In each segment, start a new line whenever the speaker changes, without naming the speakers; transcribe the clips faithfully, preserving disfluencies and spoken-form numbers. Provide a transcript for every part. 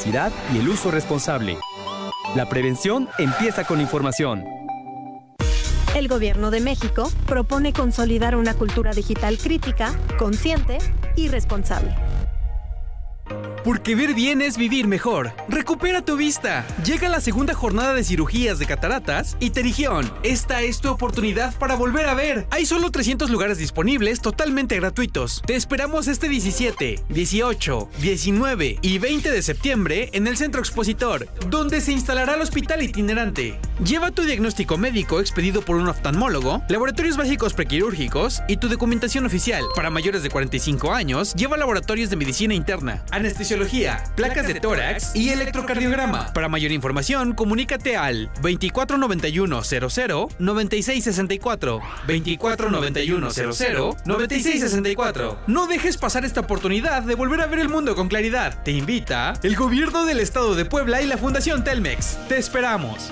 privacidad y el uso responsable. La prevención empieza con información.
El Gobierno de México propone consolidar una cultura digital crítica, consciente y responsable.
Porque ver bien es vivir mejor. ¡Recupera tu vista! Llega la segunda jornada de cirugías de cataratas y pterigión. Esta es tu oportunidad para volver a ver. Hay solo trescientos lugares disponibles totalmente gratuitos. Te esperamos este diecisiete, dieciocho, diecinueve y veinte de septiembre en el Centro Expositor, donde se instalará el hospital itinerante. Lleva tu diagnóstico médico expedido por un oftalmólogo, laboratorios básicos prequirúrgicos y tu documentación oficial. Para mayores de cuarenta y cinco años, lleva laboratorios de medicina interna, anestesiología, placas de tórax y electrocardiograma. Para mayor información, comunícate al veinticuatro noventa y uno cero cero noventa y seis sesenta y cuatro, veinticuatro noventa y uno cero cero noventa y seis sesenta y cuatro. No dejes pasar esta oportunidad de volver a ver el mundo con claridad. Te invita el Gobierno del Estado de Puebla y la Fundación Telmex. Te esperamos.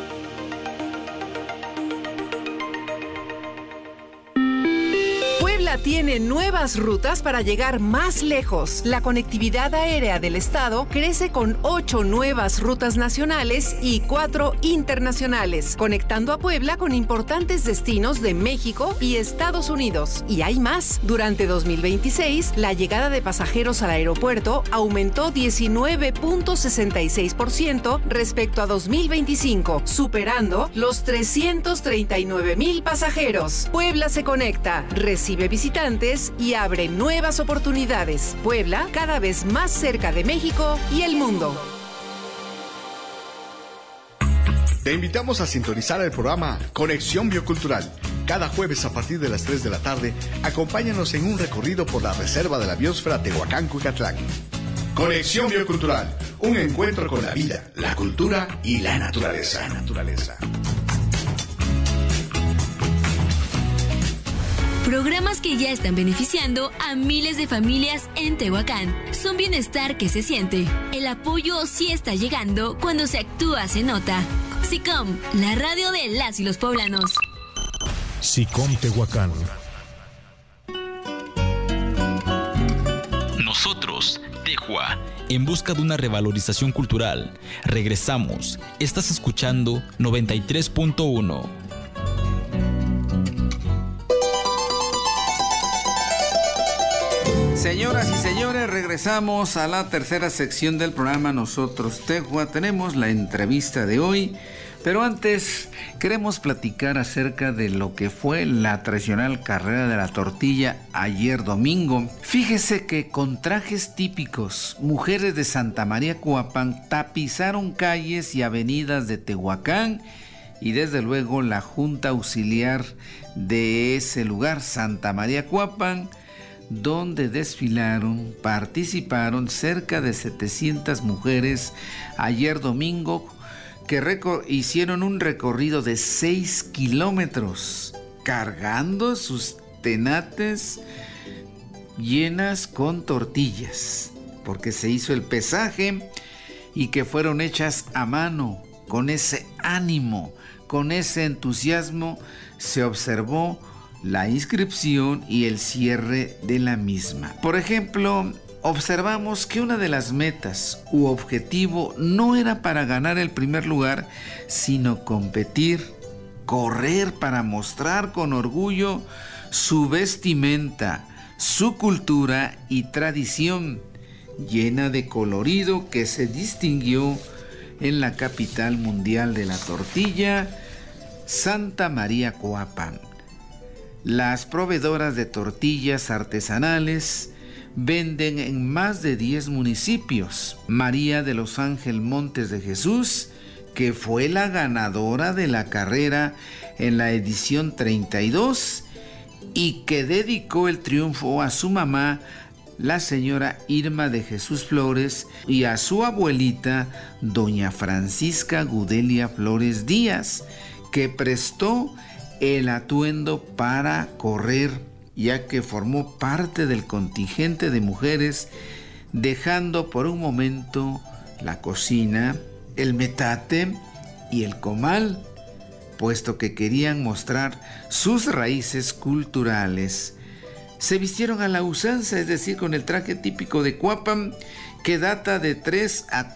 Tiene nuevas rutas para llegar más lejos. La conectividad aérea del estado crece con ocho nuevas rutas nacionales y cuatro internacionales, conectando a Puebla con importantes destinos de México y Estados Unidos. Y hay más. Durante dos mil veintiséis, la llegada de pasajeros al aeropuerto aumentó diecinueve punto sesenta y seis por ciento respecto a dos mil veinticinco, superando los trescientos treinta y nueve mil pasajeros. Puebla se conecta, recibe visitantes y abre nuevas oportunidades. Puebla, cada vez más cerca de México y el mundo.
Te invitamos a sintonizar el programa Conexión Biocultural. Cada jueves a partir de las tres de la tarde, acompáñanos en un recorrido por la Reserva de la Biosfera Tehuacán-Cuicatlán. Conexión Biocultural, un encuentro con la vida, la cultura y la naturaleza. La naturaleza.
Programas que ya están beneficiando a miles de familias en Tehuacán. Son bienestar que se siente. El apoyo sí está llegando cuando se actúa, se nota. SICOM, la radio de las y los poblanos.
SICOM Tehuacán.
Nosotros, Tehua, en busca de una revalorización cultural. Regresamos. Estás escuchando noventa y tres punto uno.
Señoras y señores, regresamos a la tercera sección del programa Nosotros Tehua. Tenemos la entrevista de hoy, pero antes queremos platicar acerca de lo que fue la tradicional carrera de la tortilla ayer domingo. Fíjese que con trajes típicos, mujeres de Santa María Cuapán tapizaron calles y avenidas de Tehuacán y desde luego la Junta Auxiliar de ese lugar, Santa María Cuapán, donde desfilaron, participaron cerca de setecientas mujeres ayer domingo, que recor- hicieron un recorrido de seis kilómetros, cargando sus tenates llenas con tortillas, porque se hizo el pesaje y que fueron hechas a mano, con ese ánimo, con ese entusiasmo, se observó la inscripción y el cierre de la misma. Por ejemplo, observamos que una de las metas u objetivo no era para ganar el primer lugar, sino competir, correr para mostrar con orgullo su vestimenta, su cultura y tradición, llena de colorido que se distinguió en la capital mundial de la tortilla, Santa María Cuapán. Las proveedoras de tortillas artesanales venden en más de diez municipios. María de los Ángeles Montes de Jesús, que fue la ganadora de la carrera en la edición treinta y dos y que dedicó el triunfo a su mamá, la señora Irma de Jesús Flores, y a su abuelita, doña Francisca Gudelia Flores Díaz, que prestó el atuendo para correr, ya que formó parte del contingente de mujeres, dejando por un momento la cocina, el metate y el comal, puesto que querían mostrar sus raíces culturales. Se vistieron a la usanza, es decir, con el traje típico de Cuapán, que data de tres a